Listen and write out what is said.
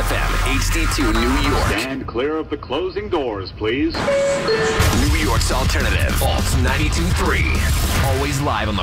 FM, HD2 New York. Stand clear of the closing doors, please. New York's alternative, Alt 92.3. Always live on the